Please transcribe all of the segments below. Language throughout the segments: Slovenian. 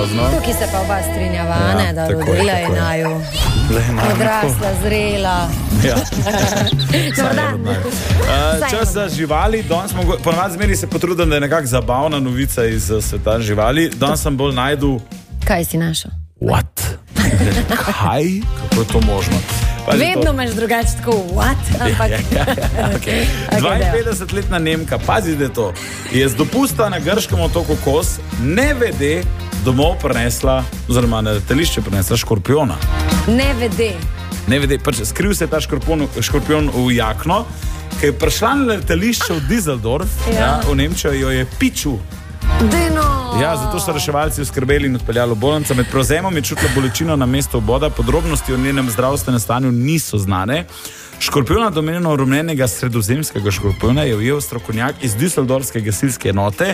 grozno. Tukaj se pa oba strinjava, ne, da rodila je naju. Odrasla, zrela. Ja. Dobar dan. Čas za živali. Ponovadi zmeri se potrudim, da je nekako zabavna novica iz sveta živali. Danes sem bolj najdu... Kaj si našel? What? Kaj? Kako je to možno? Vedno imaš drugače tako, what? Ampak... Okay. 52-letna Nemka, pazi, da je to, je z dopusta na grškem otoku Kos nevede domov prinesla, oziroma na letališče prinesla škorpiona. Nevede, pač skril se je ta škorpion v jakno, ki je prišla na letališče v Düsseldorf, v Nemčijo, jo je piču. Ja, zato so reševalci oskrbeli in odpeljali v bolnico. Med prevzemom je čutila bolečino na mestu oboda, podrobnosti o njenem zdravstvenem stanju niso znane. Škorpiona, domenjeno rumenega sredozemskega škorpiona, je ujel strokovnjak iz Düsseldorfske gasilske enote.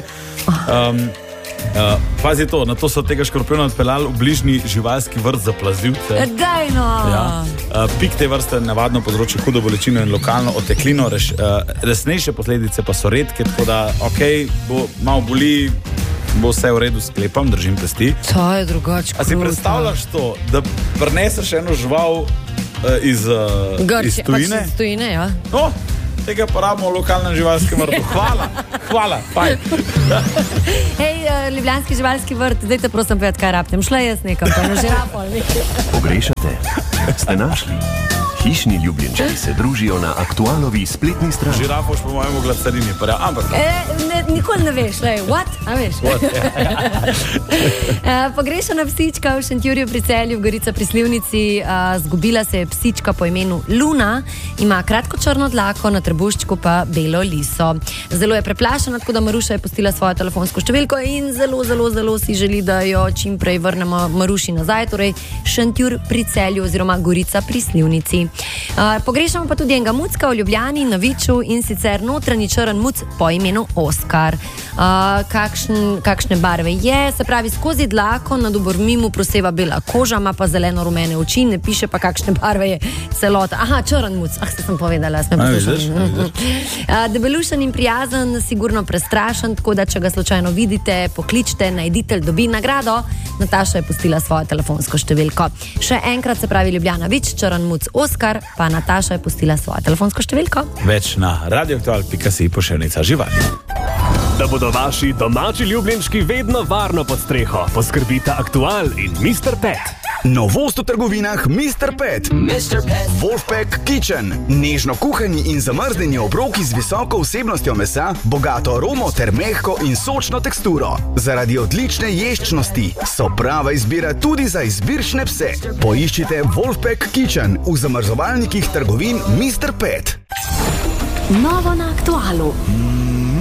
Pazi to, na to so tega škorpiona odpeljali v bližnji živalski vrt za plazivce. Ja. Pik te vrste navadno povzroči hudo bolečino in lokalno oteklino, resnejše posledice pa so redke, tako da bo malo boli, bo vse v redu, sklepam, držim pesti. To je drugače kruto. A si predstavljaš to, da prineseš eno žival iz tujine? Pač iz tujine, ja. No, tega pa rabimo v lokalnem živalskem vrtu. Hvala, fajn. Hej, ljubljanski živalski vrt, dajte prosim povedati, kaj rabite. Šla jaz nekam, pa eno žirafo. Pogrešate? Ste našli? Hišni ljubljenčki se družijo na Aktualovi spletni strani. Žirafoš po mojemu glasarini, ampak... Nikoli ne veš, what? A veš? Pogrešana psička v Šentjurju pri Celju, v Gorica pri Slivnici, zgubila se je psička po imenu Luna, ima kratko črno dlako, na trebuščku pa belo liso. Zelo je preplašena, tako da Maruša je pustila svojo telefonsko številko in zelo si želi, da jo čim prej vrnemo Maruši nazaj, torej Šentjur pri Celju oziroma Gorica pri Slivnici. Pogrešamo pa tudi enega mucka v Ljubljani na Viču, in sicer notranji črn muc po imenu Oskar. Kakšne barve je, se pravi skozi dlako nad obrvmi mu proseva bela koža, ima pa zeleno-rumene oči, ne piše pa kakšne barve je celota. Aha, črn muc, se sem povedala, sem poslušala. Debelušen in prijazen, sigurno prestrašen, tako da če ga slučajno vidite, pokličte, najditelj dobi nagrado. Nataša je pustila svojo telefonsko številko. Še enkrat, se pravi Ljubljana Vič, črn muc Oskar, pa Nataša je pustila svojo telefonsko številko. Več na radioaktual.si pošiljnica živali. Da bodo vaši domači ljubljenčki vedno varno pod streho, poskrbita Aktual in Mr. Pet. Novost v trgovinah Mr. Pet. Wolfpack Kitchen. Nežno kuhani in zamrznjeni obroki z visoko vsebnostjo mesa, bogato aromo ter mehko in sočno teksturo. Zaradi odlične ješčnosti so prava izbira tudi za izbirčne pse. Poiščite Wolfpack Kitchen v zamrzovalnikih trgovin Mr. Pet. Novo na Aktualu.